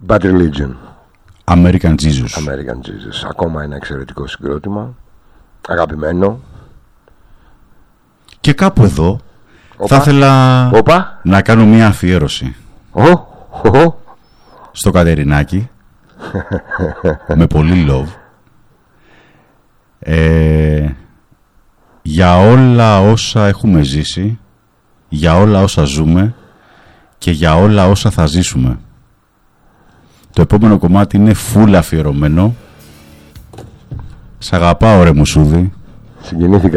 Bad Religion. American Jesus. American Jesus. Ακόμα ένα εξαιρετικό συγκρότημα. Αγαπημένο. Και κάπου εδώ θα ήθελα να κάνω μια αφιέρωση στο Κατερινάκι με πολύ love για όλα όσα έχουμε ζήσει, για όλα όσα ζούμε και για όλα όσα θα ζήσουμε. Το επόμενο κομμάτι είναι full αφιερωμένο. Σ' αγαπάω ρε Μουσούδη. Συγκινήθηκα.